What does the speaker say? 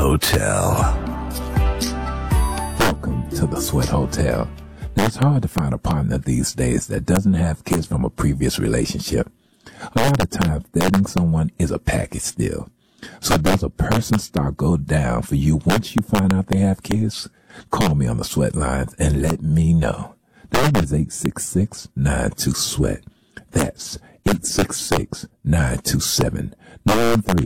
Hotel. Welcome to the Sweat Hotel. Now, it's hard to find a partner these days that doesn't have kids from a previous relationship. A lot of times, dating someone is a package deal. So does a person star go down for you once you find out they have kids? Call me on the Sweat lines and let me know. The number is 866-92-SWEAT. That's 866-927-93